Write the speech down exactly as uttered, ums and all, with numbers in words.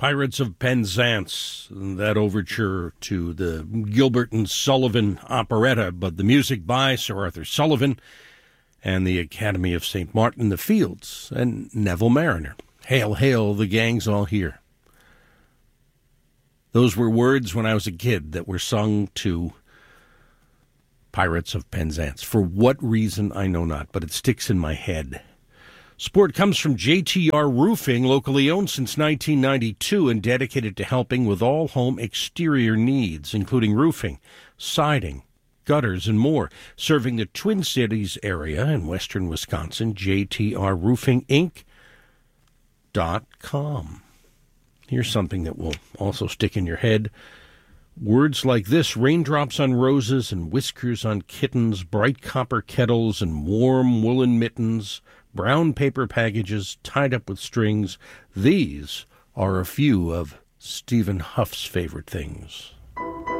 Pirates of Penzance, that overture to the Gilbert and Sullivan operetta, but the music by Sir Arthur Sullivan and the Academy of Saint Martin in the Fields and Neville Mariner. Hail, hail, the gang's all here. Those were words when I was a kid that were sung to Pirates of Penzance. For what reason, I know not, but it sticks in my head. Support comes from J T R Roofing, locally owned since nineteen ninety-two and dedicated to helping with all home exterior needs, including roofing, siding, gutters, and more. Serving the Twin Cities area in western Wisconsin, J T R Roofing Inc dot com. Here's something that will also stick in your head. Words like this: raindrops on roses and whiskers on kittens, bright copper kettles and warm woolen mittens, brown paper packages tied up with strings. These are a few of Stephen Huff's favorite things.